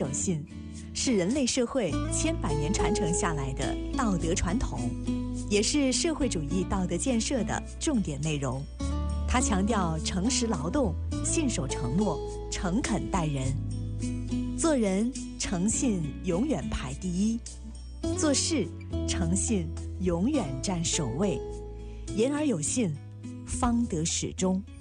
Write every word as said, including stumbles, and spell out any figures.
有信，是人类社会千百年传承下来的道德传统，也是社会主义道德建设的重点内容。它强调诚实劳动、信守承诺、诚恳待人。做人诚信永远排第一，做事诚信永远占首位。言而有信，方得始终。